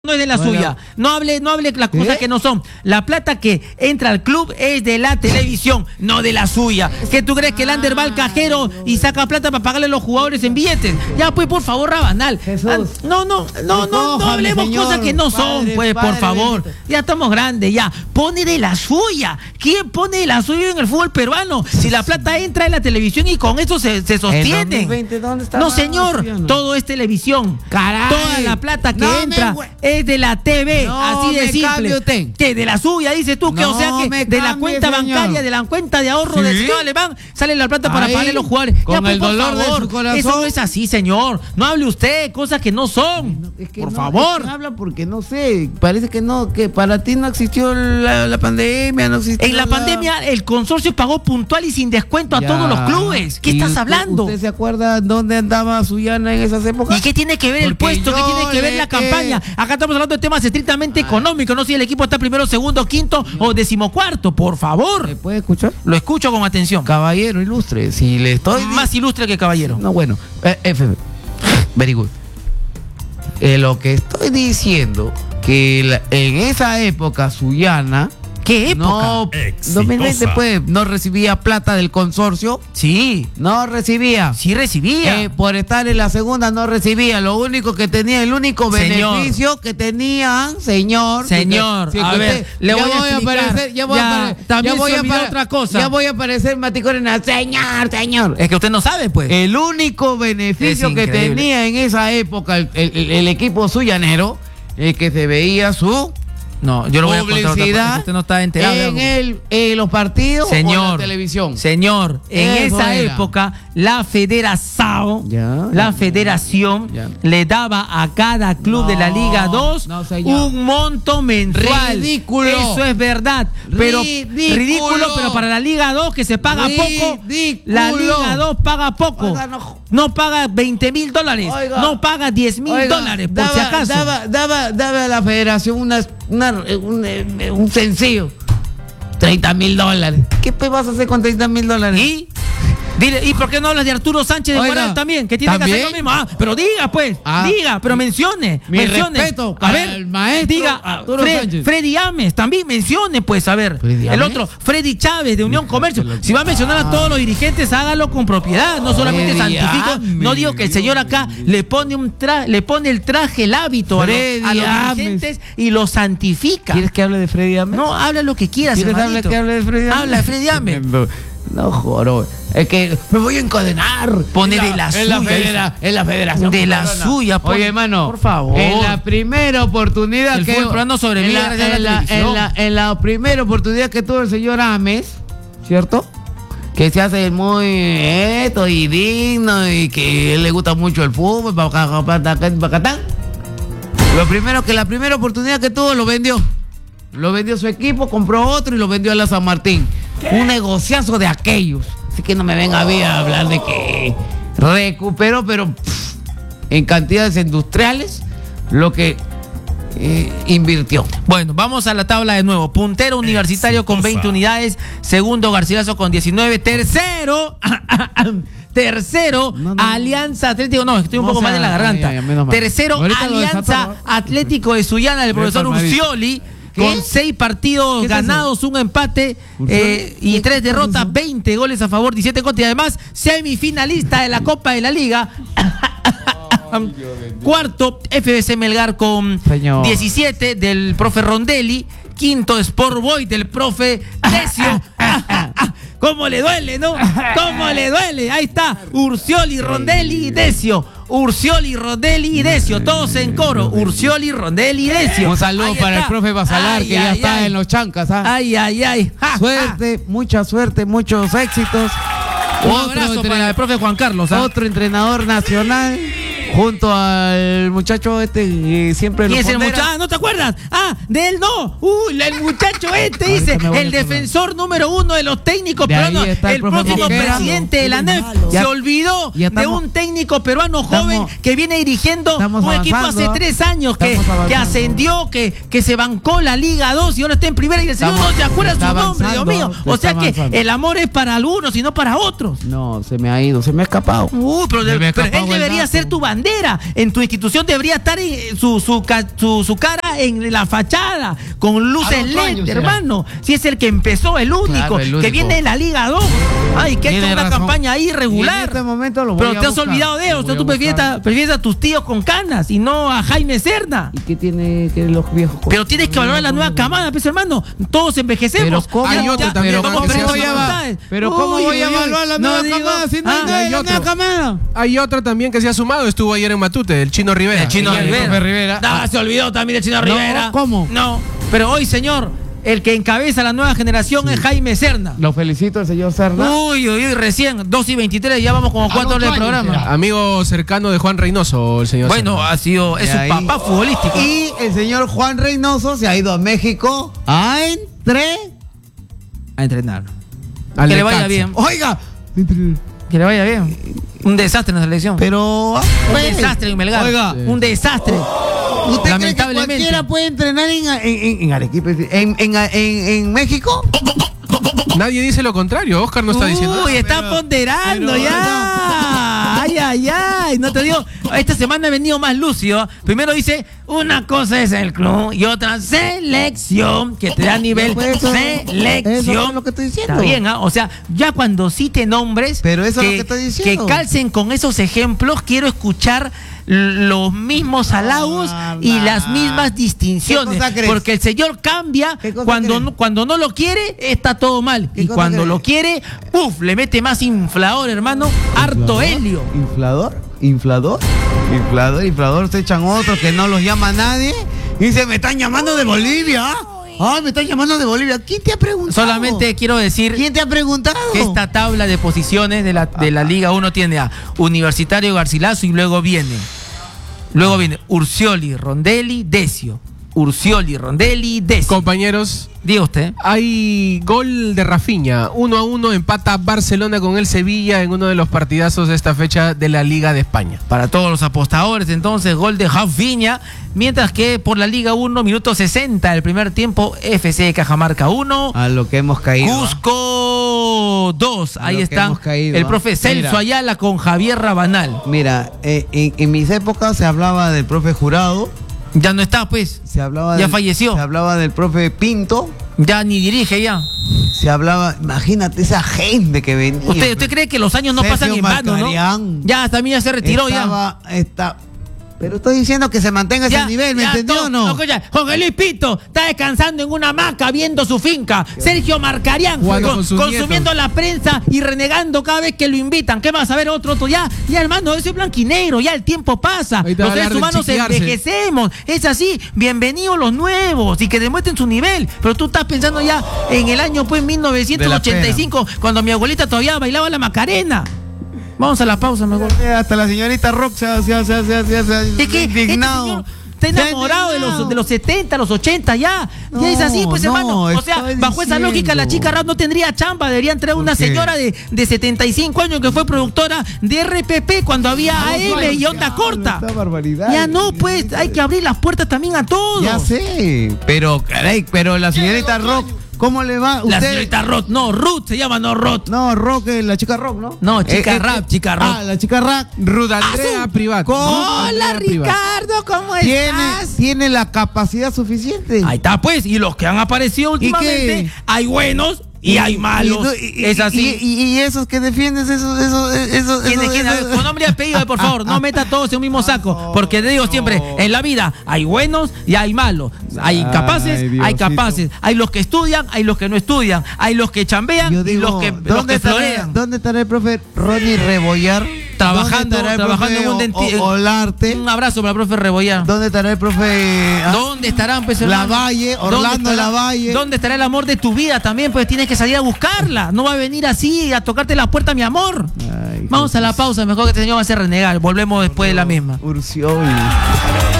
No es de la suya. No hable las cosas que no son. La plata que entra al club es de la televisión, no de la suya. ¿Qué tú crees que el Ander va al cajero y saca plata para pagarle a los jugadores en billetes? Ya, pues, por favor, Rabanal. No hablemos cosas que no son, pues, por favor. Ya estamos grandes, ya. Pone de la suya. ¿Quién pone de la suya en el fútbol peruano? Si la plata entra en la televisión y con eso se sostiene. No, señor, todo es televisión. Caray. Toda la plata que entra es de la TV, así de simple. Que de la suya, dices tú, que o sea que de la cuenta bancaria, de la cuenta de ahorro del señor Alemán, sale la plata para pagarle a los jugadores. Con el dolor de su corazón. Eso no es así, señor. No hable usted cosas que no son. Por favor. No habla porque no sé. Parece que no, que para ti no existió la pandemia, no existió. En la pandemia el consorcio pagó puntual y sin descuento a todos los clubes. ¿Qué estás hablando? ¿Usted se acuerda dónde andaba Suyana en esas épocas? ¿Y qué tiene que ver el puesto? ¿Qué tiene que ver la campaña? Acá estamos hablando de temas estrictamente económicos, no si el equipo está primero, segundo, quinto o decimocuarto, por favor. ¿Me puede escuchar? Lo escucho con atención. Caballero ilustre, si le estoy... Más ilustre que caballero. No, bueno, very good. Lo que estoy diciendo, que en esa época Suyana... ¿Qué época? No recibía plata del consorcio. Sí. No recibía. Sí recibía. Por estar en la segunda no recibía. Lo único que tenía, el único beneficio que tenían, señor. A ver, le voy a explicar. Ya voy a otra cosa. Ya voy a aparecer Maticorena. Señor. Es que usted no sabe, pues. El único beneficio que tenía en esa época el equipo suyanero es que se veía su... No, yo lo voy a contar otra cosa. Usted no está enterado en los partidos o en la televisión. Señor, en esa época la federación le daba a cada club de la Liga 2 un monto mensual. Ridículo. Eso es verdad. Pero ridículo, pero para la Liga 2 que se paga poco, la Liga 2 paga poco. Oiga, no paga $20,000, no paga $10,000 por si acaso. Daba a la federación un sencillo, $30,000. ¿Qué vas a hacer con $30,000? ¿Y? Dile, ¿y por qué no hablas de Arturo Sánchez de Morales también? Que tiene que hacer lo mismo. Pero diga, pues, pero mencione. Respeto a ver, el maestro diga, Arturo Sánchez. Freddy Ames, también mencione, pues, a ver. El otro, Freddy Chávez de Unión Comercio. Si va a mencionar a todos los dirigentes, hágalo con propiedad, no solamente santifico. No digo que el señor acá le pone el traje, el hábito a los dirigentes y lo santifica. ¿Quieres que hable de Freddy Ames? No, habla lo que quieras, hermanito. Que hable de Freddy Ames? Habla de Freddy Ames. No, joro. Es que me voy a encadenar. Pone de la suya. En la federación. De la suya. Oye, hermano. Por favor. En la primera oportunidad que... En la primera oportunidad que tuvo el señor Ames, ¿cierto? Que se hace muy y digno y que él le gusta mucho el fútbol. La primera oportunidad que tuvo lo vendió. Lo vendió su equipo, compró otro y lo vendió a la San Martín. Un negociazo de aquellos. Así que no me venga a hablar de que recuperó, pero en cantidades industriales, lo que invirtió. Bueno, vamos a la tabla de nuevo. Puntero Universitario con 20 unidades. Segundo, Garcilaso con 19. Tercero, Alianza Atlético. No, estoy un poco mal en la garganta. Tercero, Alianza Atlético de Sullana, del profesor Urcioli. Con 6 partidos ganados, un empate y 3 derrotas, 20 goles a favor, 17 contra. Y además, semifinalista de la Copa de la Liga. Cuarto, FBC Melgar con 17 del profe Rondelli. Quinto, Sport Boy del profe Decio. ¿Cómo le duele, no? ¿Cómo le duele? Ahí está, Urcioli, Rondelli y Decio. Urcioli, Rondelli y Decio, todos en coro. Urcioli, Rondelli y Decio. Un saludo para el profe Basalar, que ya está en los chancas. Suerte, mucha suerte, muchos éxitos. Un abrazo para el profe Juan Carlos. Otro entrenador nacional. Junto al muchacho que siempre lo pondera. ¿Quién es el muchacho? ¿No te acuerdas? De él no. El muchacho dice, el defensor número 1 de los técnicos peruanos, el próximo presidente de la NEF. Se olvidó de un técnico peruano joven que viene dirigiendo un equipo hace 3 años, que ascendió, que se bancó la Liga 2 y ahora está en primera y el señor no se acuerda su nombre, Dios mío. O sea que el amor es para algunos y no para otros. No, se me ha ido, se me ha escapado. Pero él debería ser tu bandera. bandera. En tu institución debería estar su cara en la fachada, con luces LED, hermano. Si es el que empezó, el único, Claro, el único. que viene de la Liga 2. Ay, que ha hecho Tiene una razón. campaña ahí regular. Y en este momento lo voy Pero a te has buscar. olvidado de Lo ellos. voy a Tú buscar. prefieres a tus tíos con canas y no a Jaime Serna. ¿Y qué tiene que los viejos? Pero tienes que valorar la nueva camada, pues, hermano. Todos envejecemos. Pero ¿cómo? Hay otro también, Pero vamos que sea ¿cómo perdiendo voy a amistades. pero ¿cómo Uy, voy a uy, uy. evaluar la No nueva digo- camada si no Ah, hay hay la nueva otro. camada? Hay otro también que se ha sumado, estuvo ayer en Matute, el Chino Rivera. El Chino Y el Rivera. profe Rivera. Ah, se olvidó también el Chino No, Rivera. ¿cómo? No. Pero hoy, señor, el que encabeza la nueva generación es Jaime Serna. Lo felicito al señor Serna. Uy, recién, 2:23, ya vamos como 4 horas de programa. Amigo cercano de Juan Reynoso, el señor. Bueno, Serna. ha sido, es Y su ahí- papá futbolístico. Y el señor Juan Reynoso se ha ido a México a A entrenar. Al Que le vaya Necaxa. bien. Oiga, Que le vaya bien. Un desastre en la selección. pero... Un desastre en Melgar. Oiga. Un desastre. ¿Usted cree que Lamentablemente. cualquiera puede entrenar en Arequipa, en México? Nadie dice lo contrario, Oscar no está diciendo. Uy, está ponderando ya. Ay. No te digo, esta semana he venido más lúcido. Primero dice, una cosa es el club y otra selección, que te da nivel Pues eso selección. es lo que estoy diciendo. Está bien, ¿ah? O sea, ya cuando cite nombres Pero eso es lo que estoy diciendo. que calcen con esos ejemplos, quiero escuchar los mismos halagos y las mismas distinciones. ¿Qué cosa crees? Porque el señor cambia ¿Qué cosa cuando crees? cuando no lo quiere, está todo mal. ¿Qué Y cosa cuando crees? lo quiere, le mete más inflador, hermano. Harto helio. ¿Inflador? Se echan otros que no los llama nadie. Y dice, me están llamando de Bolivia. Ay, me están llamando de Bolivia. ¿Quién te ha preguntado? Solamente quiero decir ¿Quién te ha preguntado? que esta tabla de posiciones de la Liga 1 tiene a Universitario Garcilaso y luego viene Urcioli, Rondelli, Decio. Urcioli, Rondelli, Decio. Compañeros, Diga usted. hay gol de Rafinha. 1-1 empata Barcelona con el Sevilla en uno de los partidazos de esta fecha de la Liga de España. Para todos los apostadores, entonces, gol de Rafinha. Mientras que por la Liga 1, minuto 60 del primer tiempo, FC de Cajamarca 1. A lo que hemos caído. Cusco 2. A Ahí lo que están hemos caído, el profe Celso Mira. Ayala con Javier Rabanal. Mira, en mis épocas se hablaba del profe Jurado. Ya no está, pues. Se hablaba Ya falleció. Se hablaba del profe Pinto. Ya ni dirige ya. Se hablaba, imagínate esa gente que venía. ¿Usted cree que los años no Sergio pasan en vano, no? Marcarián. Ya, también ya se retiró ya. Pero estoy diciendo que se mantenga ese nivel, ¿me entendió o no? Escucha, Jorge Luis Pinto está descansando en una hamaca viendo su finca. Sergio Marcarián Jugando con sus consumiendo nietos. la prensa y renegando cada vez que lo invitan. ¿Qué vas a ver otro? Ya, hermano, eso es blanquinegro, ya el tiempo pasa. Ahí te va Los a hablar seres del humanos chiquearse. envejecemos. Es así, bienvenidos los nuevos y que demuestren su nivel. Pero tú estás pensando ya en el año pues 1985, cuando mi abuelita todavía bailaba la Macarena. Vamos a la pausa, mejor. Hasta la señorita Rock se ha Es que indignado. este señor está enamorado de los 70, los 80, ya. Ya es así, pues, No, hermano. O sea, estoy bajo esa lógica, la diciendo. chica rap no tendría chamba. Deberían traer una qué? señora de 75 años que fue productora de RPP cuando había AM y Onda Corta. Esta barbaridad. Ya no, pues, hay que abrir las puertas también a todos. Ya sé, pero caray, pero la señorita Rock, ¿cómo le va? La Usted- señorita Roth, no, Ruth se llama, no Roth. No, Rock, la chica Rock, ¿no? No, chica rap, chica rap. Ah, la chica Rock. Ruth Andrea Privat. Hola, Ricardo, ¿cómo estás? Tiene la capacidad suficiente. Ahí está, pues. Y los que han aparecido últimamente, qué? hay buenos y hay malos. Es así. Y esos que defiendes, esos. ¿Quién es quién? A ver, con nombre y apellido, por favor. No meta todos en un mismo saco. Porque te digo siempre, en la vida hay buenos y hay malos. Hay capaces, Ay, hay Diosito. capaces. Hay los que estudian, hay los que no estudian. Hay los que chambean Yo y digo, los que florean. ¿Dónde estará el profe Ronnie Rebollar? Trabajando, ¿Dónde estará el trabajando en un profe dentista. Olarte? Un abrazo para el profe Rebollar. ¿Dónde estará el profe ¿Dónde estarán, pues, hermano? Lavalle, ¿Dónde Orlando estará- Lavalle? ¿Dónde estará el amor de tu vida también? Pues tienes que salir a buscarla. No va a venir así a tocarte la puerta, mi amor. Ay, Vamos a la pausa, mejor que este señor va a hacer renegar. Volvemos después de la misma. Urcioli.